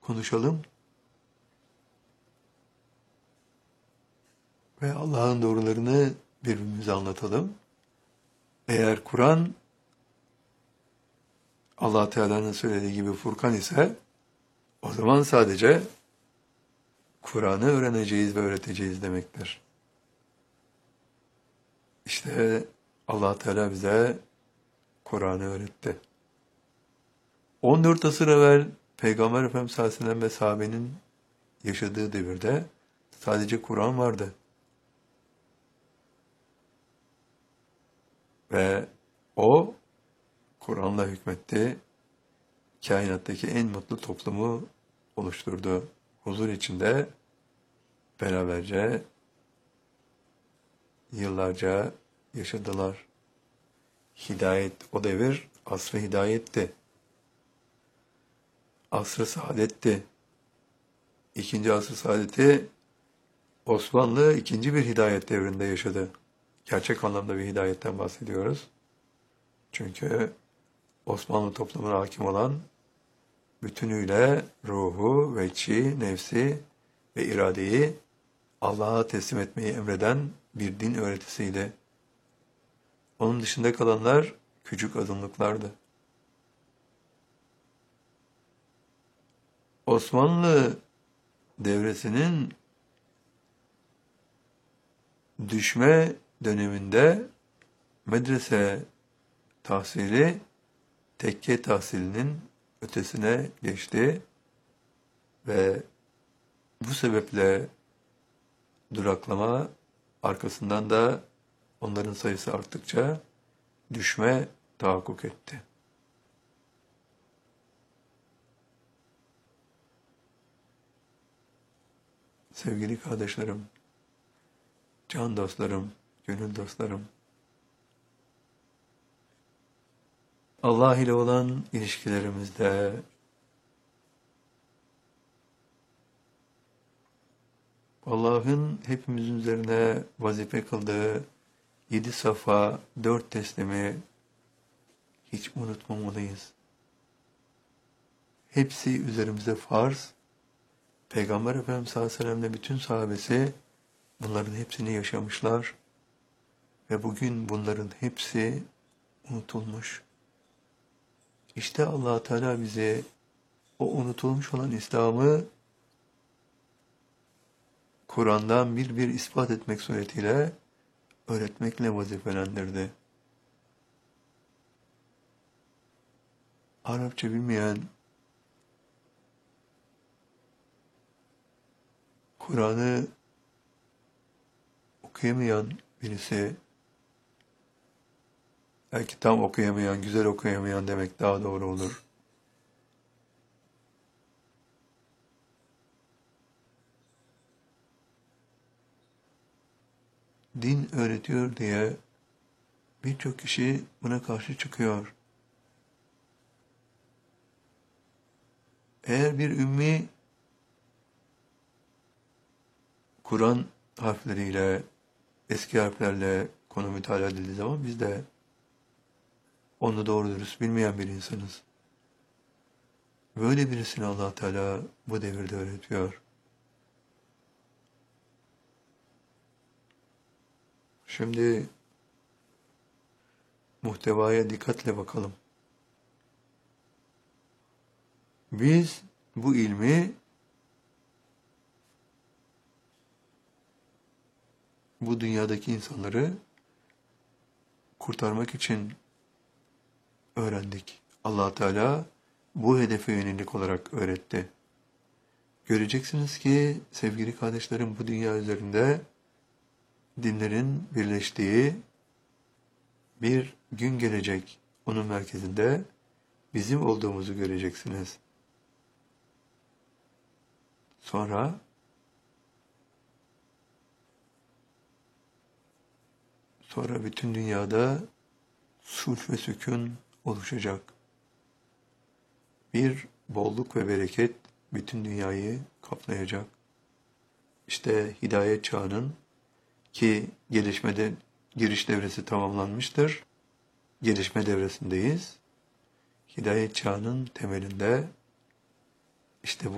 konuşalım ve Allah'ın doğrularını birbirimize anlatalım. Eğer Kur'an Allah Teala'nın söylediği gibi Furkan ise o zaman sadece Kur'an'ı öğreneceğiz ve öğreteceğiz demektir. İşte Allah Teala bize Kur'an'ı öğretti. 14 asır evvel Peygamber Efendimiz sallallahu aleyhi ve sellem ve sahabenin yaşadığı devirde sadece Kur'an vardı. Ve o Kur'an'la hükmetti. Kainattaki en mutlu toplumu oluşturdu. Huzur içinde beraberce yıllarca yaşadılar. Hidayet, o devir asr-ı hidayetti. Asr-ı saadetti. İkinci asr-ı saadeti Osmanlı ikinci bir hidayet devrinde yaşadı. Gerçek anlamda bir hidayetten bahsediyoruz. Çünkü Osmanlı toplumuna hakim olan bütünüyle ruhu, vecci, nefsi ve iradeyi Allah'a teslim etmeyi emreden bir din öğretisiydi. Onun dışında kalanlar küçük azınlıklardı. Osmanlı devresinin düşme döneminde medrese tahsili tekke tahsilinin ötesine geçti ve bu sebeple duraklama, arkasından da onların sayısı arttıkça düşme tahakkuk etti. Sevgili kardeşlerim, can dostlarım, gönül dostlarım, Allah ile olan ilişkilerimizde Allah'ın hepimizin üzerine vazife kıldığı 7 safa, 4 teslimi hiç unutmamalıyız. Hepsi üzerimize farz. Peygamber Efendimiz sallallahu aleyhi ve sellem'le bütün sahabesi bunların hepsini yaşamışlar ve bugün bunların hepsi unutulmuş. İşte Allah Teala bize o unutulmuş olan İslam'ı Kur'an'dan bir ispat etmek suretiyle öğretmekle vazifelendirdi. Arapça bilmeyen, Kur'an'ı okuyamayan birisi, belki tam okuyamayan, güzel okuyamayan demek daha doğru olur. Din öğretiyor diye birçok kişi buna karşı çıkıyor. Eğer bir ümmi Kur'an harfleriyle, eski harflerle konu mütalaa edildiği zaman biz de onu doğru dürüst bilmeyen bir insanız. Böyle birisini Allah Teala bu devirde öğretiyor. Şimdi muhtevaya dikkatle bakalım. Biz bu ilmi bu dünyadaki insanları kurtarmak için öğrendik. Allah Teala bu hedefe yönelik olarak öğretti. Göreceksiniz ki sevgili kardeşlerim bu dünya üzerinde dinlerin birleştiği bir gün gelecek. Onun merkezinde bizim olduğumuzu göreceksiniz. Sonra bütün dünyada sulh ve sükun oluşacak. Bir bolluk ve bereket bütün dünyayı kaplayacak. İşte hidayet çağının ki giriş devresi tamamlanmıştır. Gelişme devresindeyiz. Hidayet çağının temelinde işte bu